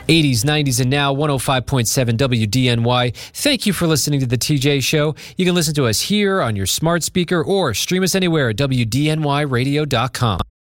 80s, 90s, and now 105.7 WDNY. Thank you for listening to The TJ Show. You can listen to us here on your smart speaker or stream us anywhere at WDNYradio.com.